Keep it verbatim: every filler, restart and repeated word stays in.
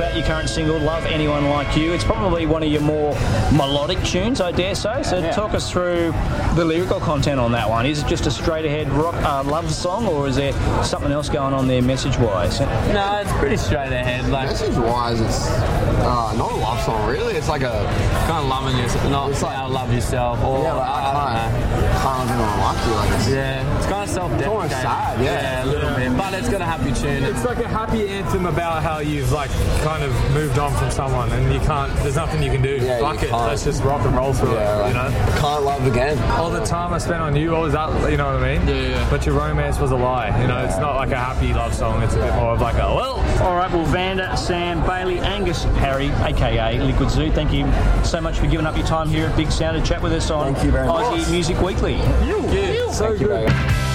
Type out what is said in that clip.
about your current single, Love Anyone Like You. It's probably one of your more melodic tunes, I dare say. So Yeah. talk us through the lyrical content on that one. Is it just a straight-ahead rock uh, love song, or is there something else going on there message-wise? No, it's pretty straight ahead. Like, Message-wise, it's uh, not a love song, really. It's like a... kind of loving yourself, not It's like- how to love yourself. Or, Yeah, like, I I don't can't, know. can't love anyone like you. Like, it's, Yeah, it's kind of self-deprecating. almost sad, yeah. Yeah, a little bit. But it's got a happy tune. It's like a happy anthem about how you've like kind of moved on from someone and you can't. There's nothing you can do. Yeah, Fuck you it. can't. Let's just rock and roll through yeah, it. like, You know. can't love again. All the time I spent on you, what was that? You know what I mean? Yeah, yeah. But your romance was a lie. You know, it's not like a happy love song. It's a bit more of like a well. All right, well, Vander, Sam, Bailey, Angus, Harry, a k a. Liquid Zoo, thank you so much for giving up your time here at Big Sound to chat with us on Thank you very much. Aussie Music Weekly. So Thank you, good. baby.